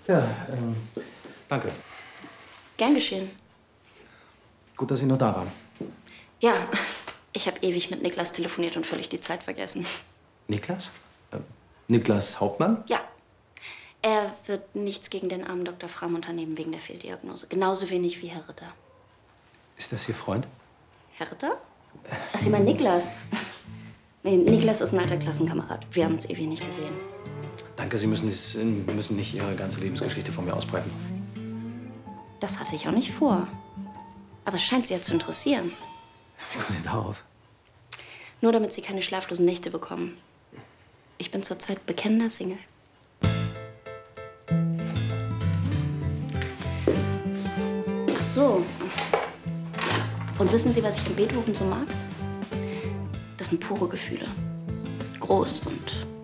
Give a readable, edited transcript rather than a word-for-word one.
Ja, danke. Gern geschehen. Gut, dass Sie noch da waren. Ja, ich habe ewig mit Niklas telefoniert und völlig die Zeit vergessen. Niklas? Niklas Hauptmann? Ja. Er wird nichts gegen den armen Dr. Fram unternehmen wegen der Fehldiagnose. Genauso wenig wie Herr Ritter. Ist das Ihr Freund? Herr Ritter? Ach, Sie meinen Niklas? Nee, Niklas ist ein alter Klassenkamerad. Wir haben uns ewig nicht gesehen. Danke, Sie müssen nicht Ihre ganze Lebensgeschichte von mir ausbreiten. Das hatte ich auch nicht vor. Aber es scheint Sie ja zu interessieren. Wie kommen Sie darauf? Nur damit Sie keine schlaflosen Nächte bekommen. Ich bin zurzeit bekennender Single. Ach so. Und wissen Sie, was ich an Beethoven so mag? Das sind pure Gefühle. Groß und